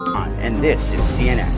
And this is CNN.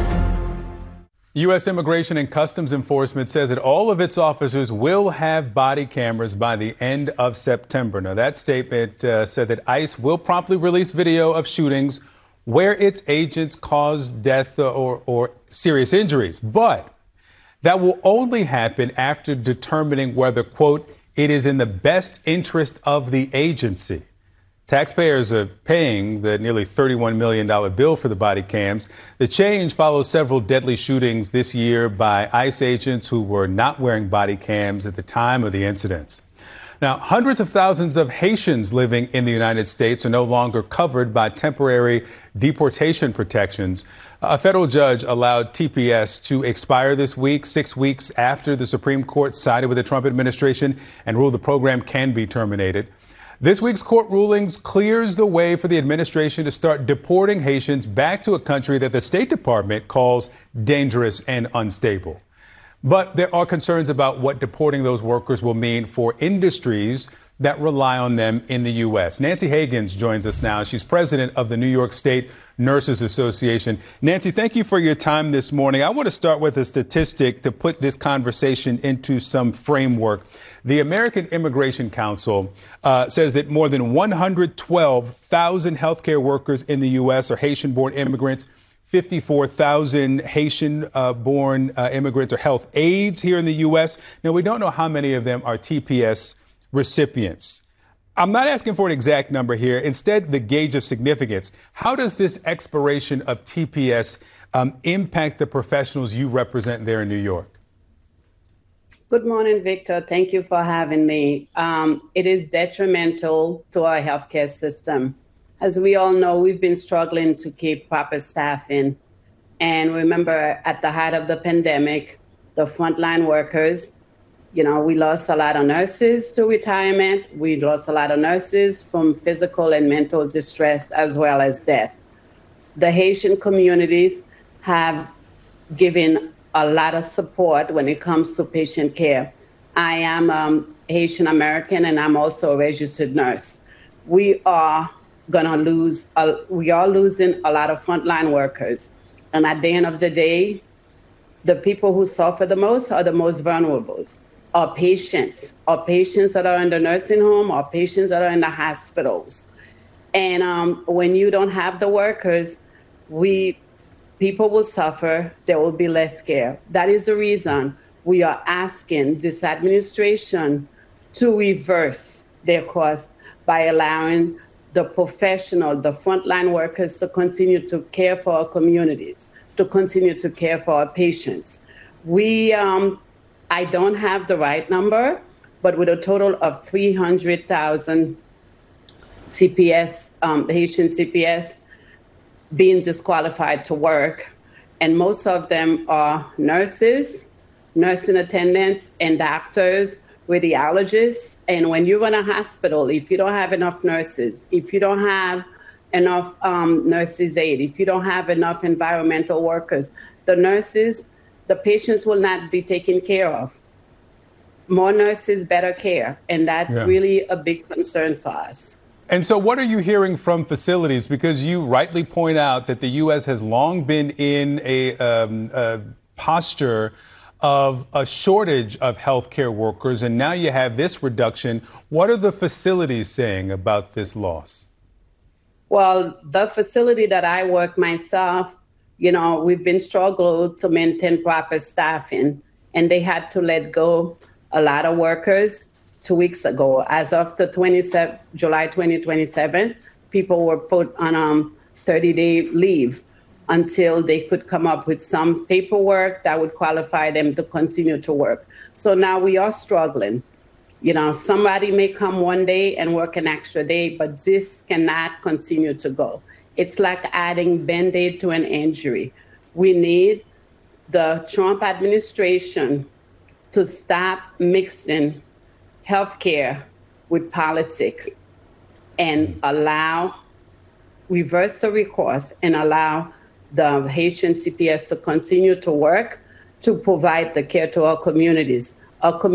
U.S. Immigration and Customs Enforcement says that all of its officers will have body cameras by the end of September. Now, that statement said that ICE will promptly release video of shootings where its agents caused death or serious injuries. But that will only happen after determining whether, quote, it is in the best interest of the agency. Taxpayers are paying the nearly $31 million bill for the body cams. The change follows several deadly shootings this year by ICE agents who were not wearing body cams at the time of the incidents. Now, hundreds of thousands of Haitians living in the United States are no longer covered by temporary deportation protections. A federal judge allowed TPS to expire this week, 6 weeks after the Supreme Court sided with the Trump administration and ruled the program can be terminated. This week's court rulings clears the way for the administration to start deporting Haitians back to a country that the State Department calls dangerous and unstable. But there are concerns about what deporting those workers will mean for industries that rely on them in the U.S. Nancy Hagans joins us now. She's president of the New York State Nurses Association. Nancy, thank you for your time this morning. I want to start with a statistic to put this conversation into some framework. The American Immigration Council says that more than 112,000 healthcare workers in the U.S. are Haitian-born immigrants. 54,000 Haitian-born immigrants are health aides here in the U.S. Now, we don't know how many of them are TPS recipients. I'm not asking for an exact number here. Instead, the gauge of significance. How does this expiration of TPS impact the professionals you represent there in New York? Good morning, Victor. Thank you for having me. It is detrimental to our healthcare system. As we all know, we've been struggling to keep proper staffing. And remember, at the height of the pandemic, the frontline workers, we lost a lot of nurses to retirement. We lost a lot of nurses from physical and mental distress as well as death. The Haitian communities have given a lot of support when it comes to patient care. I am Haitian American and I'm also a registered nurse. We are losing a lot of frontline workers. And at the end of the day, the people who suffer the most are the most vulnerable. Our patients that are in the nursing home, our patients that are in the hospitals. And when you don't have the workers, people will suffer, there will be less care. That is the reason we are asking this administration to reverse their course by allowing the professional, the frontline workers to continue to care for our communities, to continue to care for our patients. I don't have the right number, but with a total of 300,000 TPS, Haitian TPS, being disqualified to work. And most of them are nurses, nursing attendants, and doctors, radiologists. And when you run a hospital, if you don't have enough nurses, if you don't have enough nurses aid, if you don't have enough environmental workers, the patients will not be taken care of. More nurses, better care. And that's really a big concern for us. And so what are you hearing from facilities? Because you rightly point out that the U.S. has long been in a posture of a shortage of healthcare workers, and now you have this reduction. What are the facilities saying about this loss? Well, the facility that I work myself, we've been struggling to maintain proper staffing, and they had to let go a lot of workers 2 weeks ago. As of the July 2027, people were put on 30-day leave until they could come up with some paperwork that would qualify them to continue to work. So now we are struggling. Somebody may come one day and work an extra day, but this cannot continue to go. It's like adding Band-Aid to an injury. We need the Trump administration to stop mixing healthcare with politics and reverse the recourse and allow the Haitian TPS to continue to work to provide the care to our communities.